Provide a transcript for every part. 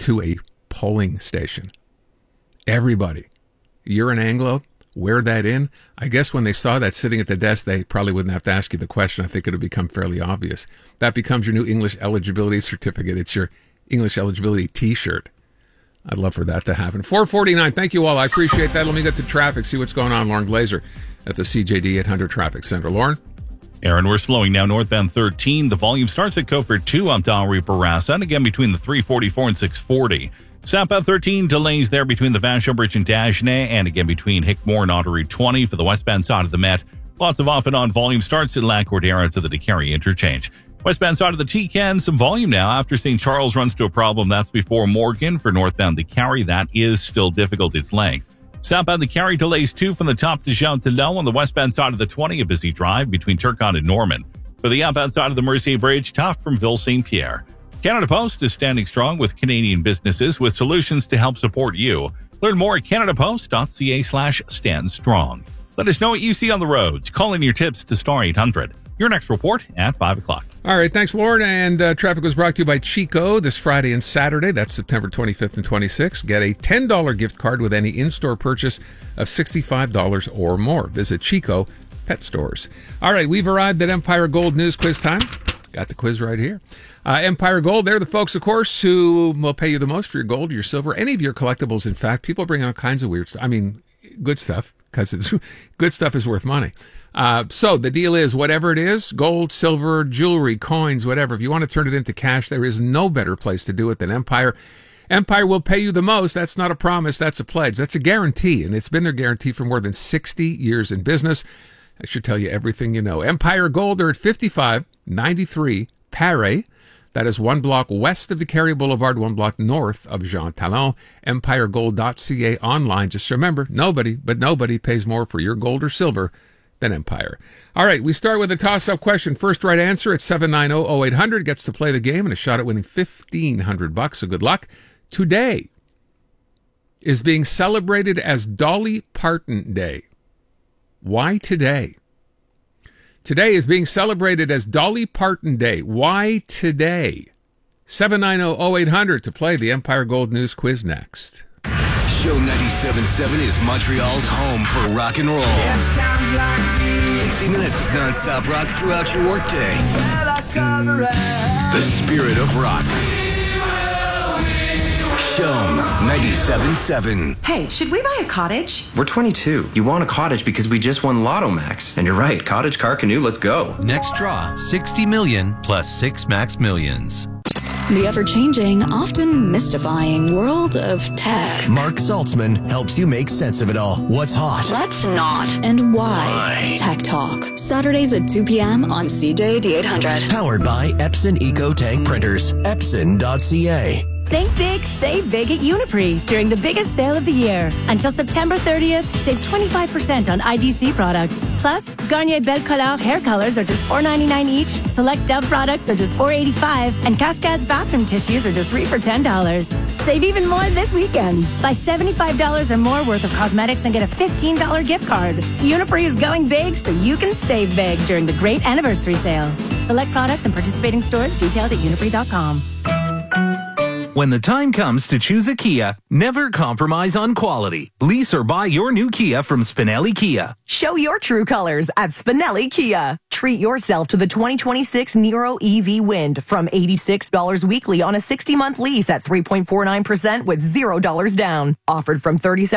into a polling station. Everybody. You're an Anglo, wear that in. I guess when they saw that sitting at the desk, they probably wouldn't have to ask you the question. I think it would become fairly obvious. That becomes your new English eligibility certificate. It's your English eligibility T-shirt. I'd love for that to happen. 4:49. Thank you all. I appreciate that. Let me get to traffic, see what's going on. Lauren Glazer at the CJD 800 Traffic Center. Lauren? Aaron, we're slowing now northbound 13. The volume starts at Cofer 2 up to Albury Barassa, and again between the 344 and 640. Southbound 13, delays there between the Vashon Bridge and Dagenais, and again between Hickmore and Ottery 20 for the westbound side of the Met. Lots of off and on volume starts at La Cordera to the DeCarry interchange. Westbound side of the T-Can, some volume now after St. Charles runs to a problem. That's before Morgan for northbound DeCarry. That is still difficult, its length. Southbound DeCarry delays too from the top to Jean Talon on the westbound side of the 20, a busy drive between Turcotte and Norman. For the outbound side of the Mercier Bridge, tough from Ville St. Pierre. Canada Post is standing strong with Canadian businesses with solutions to help support you. Learn more at canadapost.ca/standstrong. Let us know what you see on the roads. Call in your tips to Star 800. Your next report at 5 o'clock. All right, thanks, Lauren. And traffic was brought to you by Chico this Friday and Saturday. That's September 25th and 26th. Get a $10 gift card with any in-store purchase of $65 or more. Visit Chico Pet Stores. All right, we've arrived at Empire Gold News Quiz time. Got the quiz right here. Empire Gold, they're the folks, of course, who will pay you the most for your gold, your silver, any of your collectibles. In fact, people bring all kinds of weird stuff. I mean, good stuff, because it's good stuff is worth money. So the deal is, whatever it is, gold, silver, jewelry, coins, whatever, if you want to turn it into cash, there is no better place to do it than Empire. Empire will pay you the most. That's not a promise. That's a pledge. That's a guarantee. And it's been their guarantee for more than 60 years in business. I should tell you everything you know. Empire Gold, they're at 5593 Paris. That is one block west of DeCarry Boulevard, one block north of Jean Talon. EmpireGold.ca online. Just remember, nobody pays more for your gold or silver than Empire. All right, we start with a toss-up question. First right answer at 790-0800 gets to play the game and a shot at winning $1,500. So good luck. Today is being celebrated as Dolly Parton Day. Why today? Today is being celebrated as Dolly Parton Day. Why today? 790-0800 to play the Empire Gold News Quiz next. Show 97.7 is Montreal's home for rock and roll. 60 minutes of non-stop rock throughout your workday. The spirit of rock. Show 97.7. Hey, should we buy a cottage? We're 22. You want a cottage because we just won Lotto Max. And you're right, cottage, car, canoe, let's go. Next draw, 60 million plus 6 max millions. The ever-changing, often mystifying world of tech. Mark Saltzman helps you make sense of it all. What's hot? What's not? And why? Tech Talk. Saturdays at 2 p.m. on CJD 800. Powered by Epson EcoTank Printers. Epson.ca. Think big, save big at Uniprix during the biggest sale of the year. Until September 30th, save 25% on IDC products. Plus, Garnier Belle Couleur hair colors are just $4.99 each. Select Dove products are just $4.85. And Cascade bathroom tissues are just $3 for $10. Save even more this weekend. Buy $75 or more worth of cosmetics and get a $15 gift card. Uniprix is going big so you can save big during the great anniversary sale. Select products and participating stores. Details at uniprix.com. When the time comes to choose a Kia, never compromise on quality. Lease or buy your new Kia from Spinelli Kia. Show your true colors at Spinelli Kia. Treat yourself to the 2026 Niro EV Wind from $86 weekly on a 60-month lease at 3.49% with $0 down. Offered from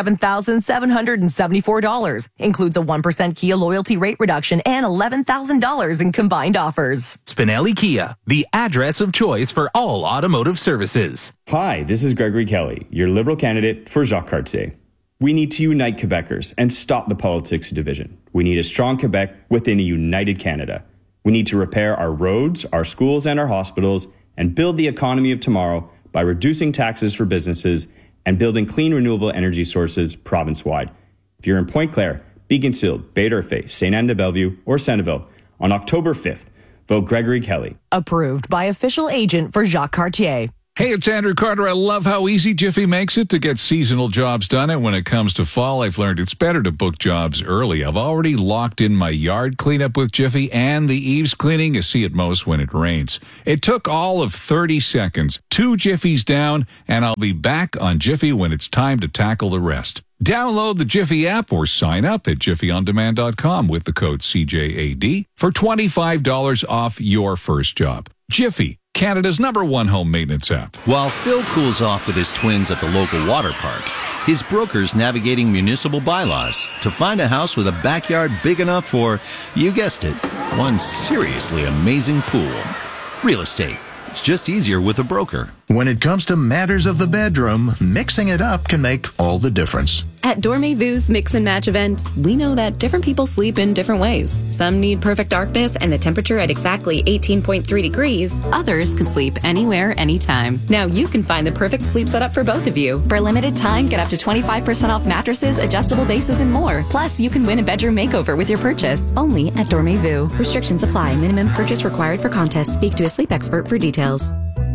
$37,774. Includes a 1% Kia loyalty rate reduction and $11,000 in combined offers. Spinelli Kia, the address of choice for all automotive services. Hi, this is Gregory Kelly, your Liberal candidate for Jacques Cartier. We need to unite Quebecers and stop the politics of division. We need a strong Quebec within a united Canada. We need to repair our roads, our schools, and our hospitals and build the economy of tomorrow by reducing taxes for businesses and building clean renewable energy sources province-wide. If you're in Pointe-Claire, Beaconsfield, Bay-d'Urfé, Sainte-Anne-de-Bellevue, or Centreville, on October 5th, vote Gregory Kelly. Approved by official agent for Jacques Cartier. Hey, it's Andrew Carter. I love how easy Jiffy makes it to get seasonal jobs done. And when it comes to fall, I've learned it's better to book jobs early. I've already locked in my yard cleanup with Jiffy and the eaves cleaning you see at most when it rains. It took all of 30 seconds, 2 Jiffies down, and I'll be back on Jiffy when it's time to tackle the rest. Download the Jiffy app or sign up at jiffyondemand.com with the code CJAD for $25 off your first job. Jiffy, Canada's #1 home maintenance app. While Phil cools off with his twins at the local water park, his broker's navigating municipal bylaws to find a house with a backyard big enough for, you guessed it, one seriously amazing pool. Real estate. It's just easier with a broker. When it comes to matters of the bedroom, mixing it up can make all the difference. At Dormez-Vu's Mix and Match event, we know that different people sleep in different ways. Some need perfect darkness and the temperature at exactly 18.3 degrees. Others can sleep anywhere, anytime. Now you can find the perfect sleep setup for both of you. For a limited time, get up to 25% off mattresses, adjustable bases, and more. Plus, you can win a bedroom makeover with your purchase. Only at Dormez-Vu. Restrictions apply. Minimum purchase required for contest. Speak to a sleep expert for details.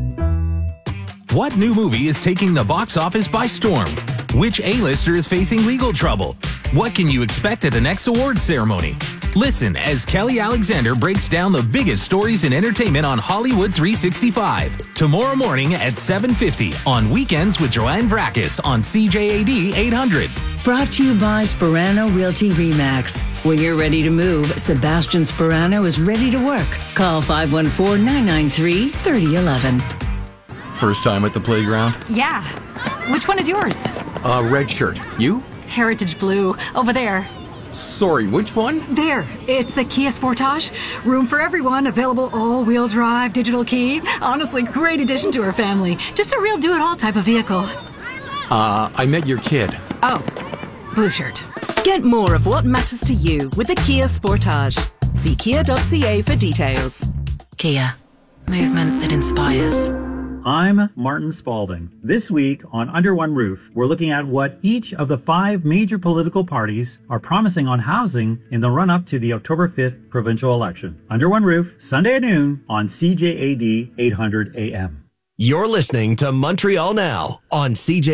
What new movie is taking the box office by storm? Which A-lister is facing legal trouble? What can you expect at the next awards ceremony? Listen as Kelly Alexander breaks down the biggest stories in entertainment on Hollywood 365. Tomorrow morning at 7:50 on Weekends with Joanne Vrakis on CJAD 800. Brought to you by Sperano Realty RE/MAX. When you're ready to move, Sebastian Sperano is ready to work. Call 514-993-3011. First time at the playground? Yeah. Which one is yours? Red shirt. You? Heritage Blue. Over there. Sorry, which one? There. It's the Kia Sportage. Room for everyone. Available all-wheel drive, digital key. Honestly, great addition to our family. Just a real do-it-all type of vehicle. I met your kid. Oh. Blue shirt. Get more of what matters to you with the Kia Sportage. See kia.ca for details. Kia. Movement that inspires. I'm Martin Spaulding. This week on Under One Roof, we're looking at what each of the 5 major political parties are promising on housing in the run-up to the October 5th provincial election. Under One Roof, Sunday at noon on CJAD 800 AM. You're listening to Montreal Now on CJ.